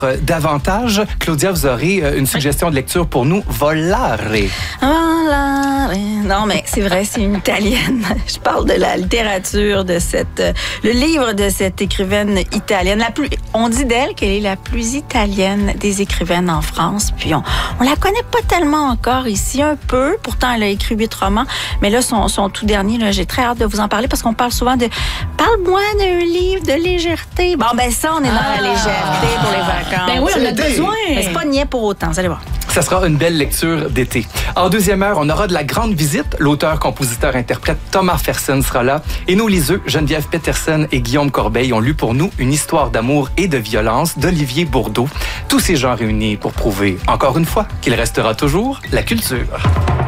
Davantage, Claudia, vous aurez une suggestion de lecture pour nous, Volare. Volare. Non, mais c'est vrai, c'est une italienne. Je parle de la littérature de le livre de cette écrivaine italienne. On dit d'elle qu'elle est la plus italienne des écrivaines en France. Puis on la connaît pas tellement encore ici, un peu. Pourtant, elle a écrit 8 romans. Mais là, son tout dernier, là, j'ai très hâte de vous en parler parce qu'on parle souvent de « Parle-moi d'un livre de légèreté ». Bon, ben ça, on est dans la légèreté pour les vacances. Ben oui, on a besoin. Mais c'est pas niais pour autant, vous allez voir. Ça sera une belle lecture d'été. En deuxième heure, on aura de la grande visite. L'auteur, compositeur, interprète Thomas Fersen sera là. Et nos liseux, Geneviève Peterson et Guillaume Corbeil, ont lu pour nous une histoire d'amour et de violence d'Olivier Bourdeau. Tous ces gens réunis pour prouver, encore une fois, qu'il restera toujours la culture.